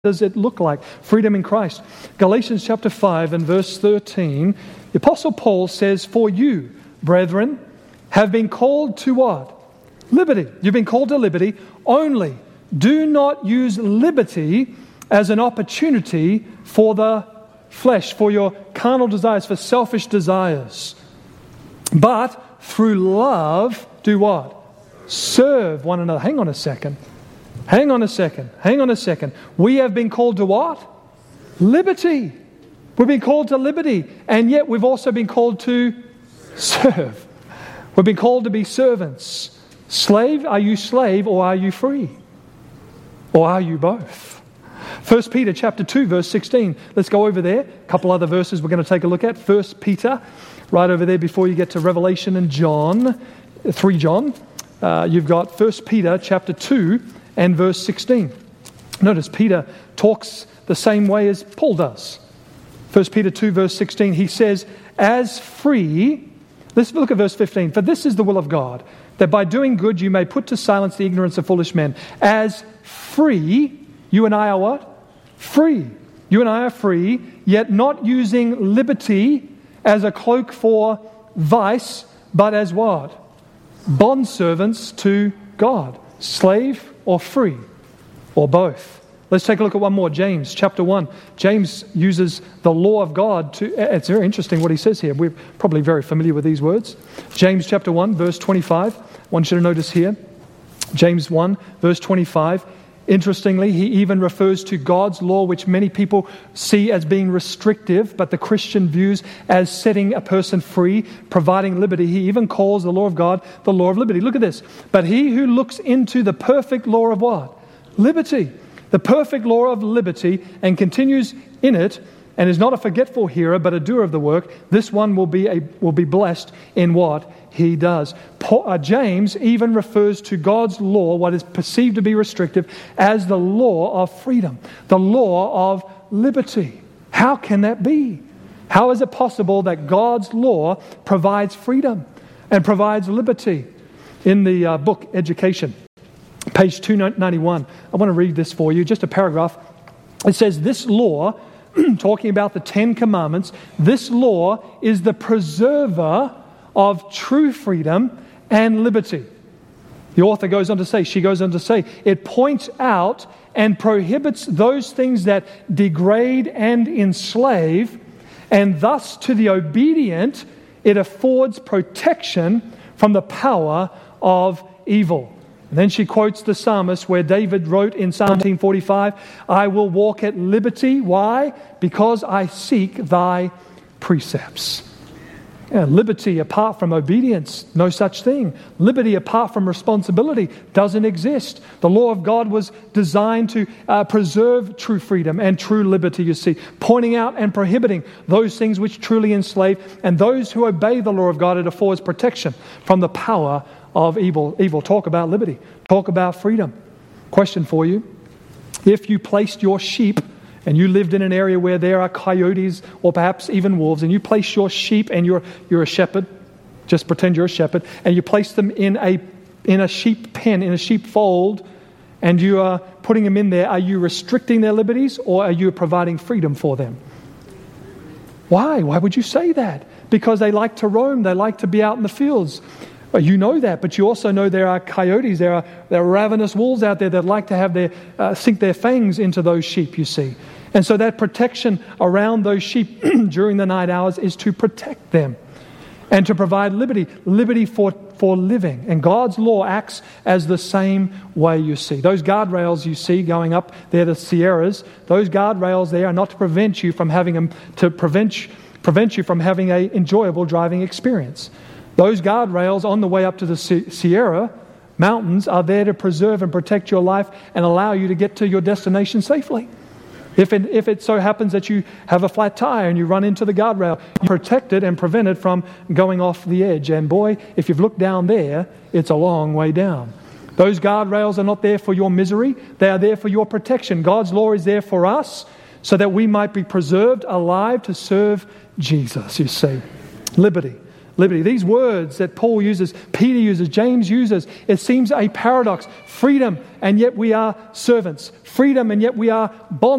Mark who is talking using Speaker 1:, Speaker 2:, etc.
Speaker 1: does it look like? Freedom in Christ. Galatians chapter 5 and verse 13, the Apostle Paul says, "For you, brethren, have been called to what? Liberty." You've been called to liberty. Only do not use liberty as an opportunity for the flesh, for your carnal desires, for selfish desires. But through love, do what? Serve one another. Hang on a second. We have been called to what? Liberty. We've been called to liberty. And yet we've also been called to serve. We've been called to be servants. Slave, are you slave or are you free? Or are you both? 1 Peter chapter 2 verse 16. Let's go over there. A couple other verses we're going to take a look at. 1 Peter, right over there before you get to Revelation and John, 3 John. You've got 1 Peter chapter 2 and verse 16. Notice Peter talks the same way as Paul does. 1 Peter 2 verse 16, he says, as free, let's look at verse 15. For this is the will of God, that by doing good you may put to silence the ignorance of foolish men. As free, you and I are what? Free. You and I are free, yet not using liberty as a cloak for vice, but as what? Bondservants to God. Slave or free, or both. Let's take a look at one more. James chapter 1. James uses the law of God to... It's very interesting what he says here. We're probably very familiar with these words. James chapter 1 verse 25. I want you to notice here. James 1 verse 25. Interestingly, he even refers to God's law, which many people see as being restrictive, but the Christian views as setting a person free, providing liberty. He even calls the law of God the law of liberty. Look at this. But he who looks into the perfect law of what? Liberty. The perfect law of liberty, and continues in it, and is not a forgetful hearer, but a doer of the work, this one will be blessed in what he does. James even refers to God's law, what is perceived to be restrictive, as the law of freedom, the law of liberty. How can that be? How is it possible that God's law provides freedom and provides liberty? In the book Education, page 291, I want to read this for you, just a paragraph. It says, this law, talking about the 10 Commandments, this law is the preserver of true freedom and liberty. The author goes on to say, it points out and prohibits those things that degrade and enslave, and thus to the obedient it affords protection from the power of evil. And then she quotes the psalmist where David wrote in Psalm 145, I will walk at liberty. Why? Because I seek thy precepts. Yeah, liberty apart from obedience, no such thing. Liberty apart from responsibility doesn't exist. The law of God was designed to preserve true freedom and true liberty, you see, pointing out and prohibiting those things which truly enslave, and those who obey the law of God, it affords protection from the power of evil. Talk about liberty. Talk about freedom. Question for you. If you placed your sheep and you lived in an area where there are coyotes or perhaps even wolves, and you place your sheep, and you're a shepherd, just pretend you're a shepherd, and you place them in a sheep pen, in a sheep fold, and you are putting them in there, are you restricting their liberties or are you providing freedom for them? Why? Why would you say that? Because they like to roam, they like to be out in the fields. Well, you know that, but you also know there are coyotes, there are ravenous wolves out there that like to have sink their fangs into those sheep, you see. And so that protection around those sheep during the night hours is to protect them and to provide liberty for living. And God's law acts as the same way, you see. Those guardrails you see going up there, the Sierras, those guardrails there are not to prevent you from having prevent you from having an enjoyable driving experience. Those guardrails on the way up to the Sierra Mountains are there to preserve and protect your life and allow you to get to your destination safely. If it so happens that you have a flat tire and you run into the guardrail, you're protected and prevented from going off the edge. And boy, if you've looked down there, it's a long way down. Those guardrails are not there for your misery. They are there for your protection. God's law is there for us so that we might be preserved alive to serve Jesus, you see. Liberty. These words that Paul uses, Peter uses, James uses, it seems a paradox. Freedom, and yet we are servants. Freedom, and yet we are bond.